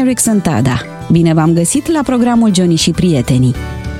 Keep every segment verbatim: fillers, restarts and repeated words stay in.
Erickson Tada. Bine v-am găsit la programul Johnny și prietenii.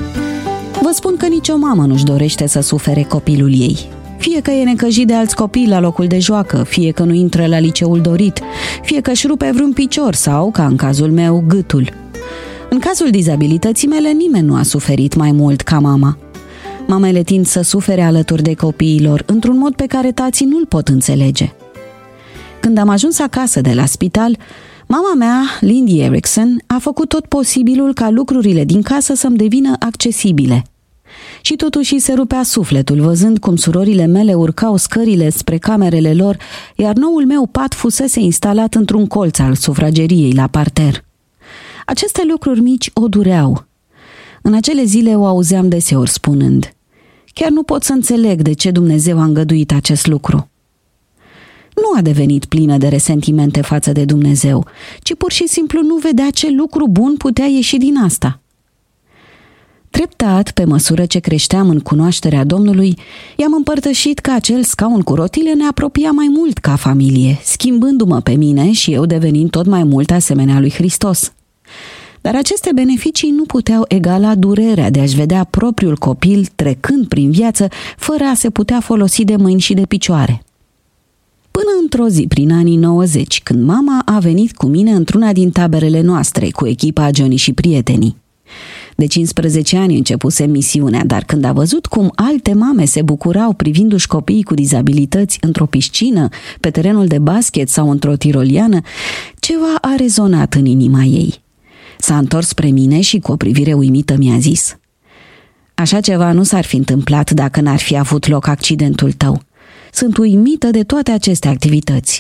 Vă spun că nicio mamă nu-și dorește să sufere copilul ei. Fie că e necăjit de alți copii la locul de joacă, fie că nu intră la liceul dorit, fie că își rupe vreun picior sau, ca în cazul meu, gâtul. În cazul dizabilității mele, nimeni nu a suferit mai mult ca mama. Mamele tind să sufere alături de copiilor, într-un mod pe care tații nu-l pot înțelege. Când am ajuns acasă de la spital, mama mea, Lindy Erickson, a făcut tot posibilul ca lucrurile din casă să-mi devină accesibile. Și totuși îi se rupea sufletul văzând cum surorile mele urcau scările spre camerele lor, iar noul meu pat fusese instalat într-un colț al sufrageriei la parter. Aceste lucruri mici o dureau. În acele zile o auzeam deseori spunând: chiar nu pot să înțeleg de ce Dumnezeu a îngăduit acest lucru. Nu a devenit plină de resentimente față de Dumnezeu, ci pur și simplu nu vedea ce lucru bun putea ieși din asta. Treptat, pe măsură ce creșteam în cunoașterea Domnului, i-am împărtășit că acel scaun cu rotile ne apropia mai mult ca familie, schimbându-mă pe mine și eu devenind tot mai mult asemenea lui Hristos. Dar aceste beneficii nu puteau egala durerea de a-și vedea propriul copil trecând prin viață fără a se putea folosi de mâini și de picioare. Până într-o zi, prin anii nouăzeci, când mama a venit cu mine într-una din taberele noastre, cu echipa Johnny și prietenii. De cincisprezece ani începuse misiunea, dar când a văzut cum alte mame se bucurau privindu-și copiii cu dizabilități într-o piscină, pe terenul de basket sau într-o tiroliană, ceva a rezonat în inima ei. S-a întors spre mine și cu o privire uimită mi-a zis: așa ceva nu s-ar fi întâmplat dacă n-ar fi avut loc accidentul tău. Sunt uimită de toate aceste activități.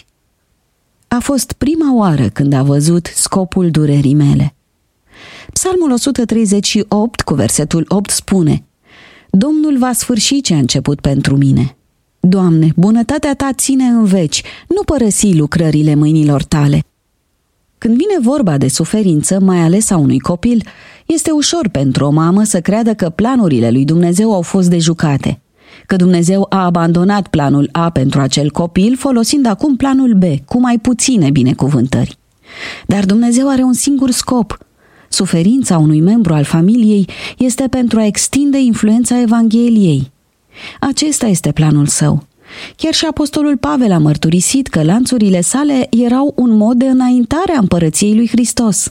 A fost prima oară când a văzut scopul durerii mele. Psalmul o sută treizeci și opt, cu versetul opt, spune: Domnul va sfârși ce a început pentru mine. Doamne, bunătatea ta ține în veci, nu părăsi lucrările mâinilor tale. Când vine vorba de suferință, mai ales a unui copil, este ușor pentru o mamă să creadă că planurile lui Dumnezeu au fost dejucate, că Dumnezeu a abandonat planul A pentru acel copil, folosind acum planul B, cu mai puține binecuvântări. Dar Dumnezeu are un singur scop. Suferința unui membru al familiei este pentru a extinde influența Evangheliei. Acesta este planul său. Chiar și apostolul Pavel a mărturisit că lanțurile sale erau un mod de înaintare a împărăției lui Hristos.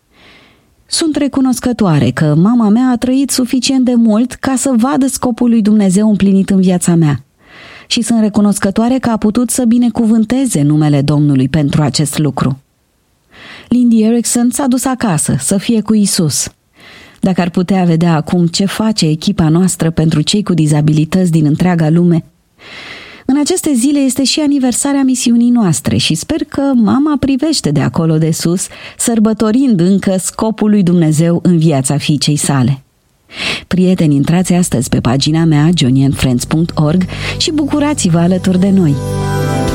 Sunt recunoscătoare că mama mea a trăit suficient de mult ca să vadă scopul lui Dumnezeu împlinit în viața mea. Și sunt recunoscătoare că a putut să binecuvânteze numele Domnului pentru acest lucru. Lindy Erickson s-a dus acasă să fie cu Isus. Dacă ar putea vedea acum ce face echipa noastră pentru cei cu dizabilități din întreaga lume. În aceste zile este și aniversarea misiunii noastre și sper că mama privește de acolo de sus, sărbătorind încă scopul lui Dumnezeu în viața fiicei sale. Prieteni, intrați astăzi pe pagina mea johnny and friends punct org și bucurați-vă alături de noi!